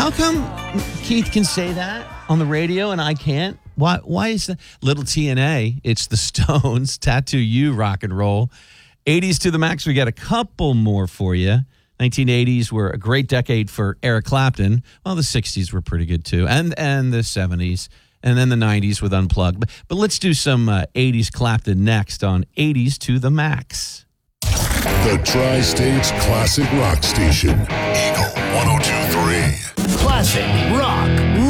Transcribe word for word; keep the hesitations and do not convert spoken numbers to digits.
How come Keith can say that on the radio and I can't? Why Why is that? Little T N A, it's the Stones, Tattoo You, rock and roll. eighties to the max, we got a couple more for you. nineteen eighties were a great decade for Eric Clapton. Well, the sixties were pretty good too, and and the seventies, and then the nineties with Unplugged. But, but let's do some uh, eighties Clapton next on eighties to the max. The Tri-States Classic Rock Station. Eagle one oh two point three. Classic Rock